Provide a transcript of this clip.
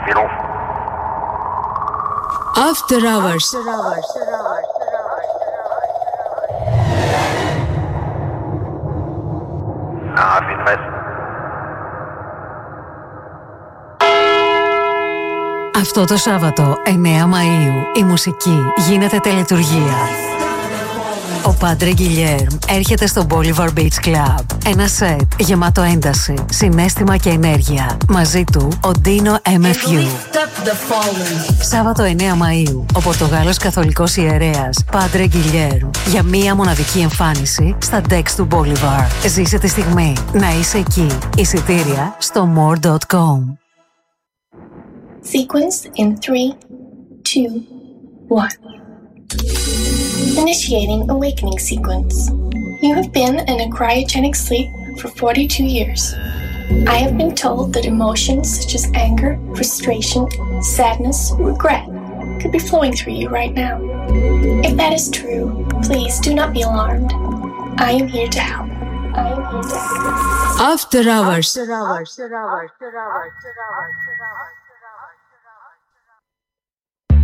Middle. After Hours. Αφήνει μέσα. Αυτό το Σάββατο 9 Μαΐου η μουσική γίνεται τελετουργία. Ο Πάντρε Γκιλιέρμ έρχεται στο Bolivar Beach Club. Ένα σετ γεμάτο ένταση, συναίσθημα και ενέργεια. Μαζί του ο Ντίνο MFU. Σάββατο 9 Μαΐου, ο Πορτογάλος καθολικός ιερέας Πάντρε Γκιλιέρμ για μία μοναδική εμφάνιση στα decks του Bolivar. Ζήσε τη στιγμή να είσαι εκεί. Εισιτήρια στο more.com. Sequence in 3, 2, 1. Initiating awakening sequence. You have been in a cryogenic sleep for 42 years. I have been told that emotions such as anger, frustration, sadness, regret could be flowing through you right now. If that is true, please do not be alarmed. I am here to help. I am here to help. After Hours. After Hours.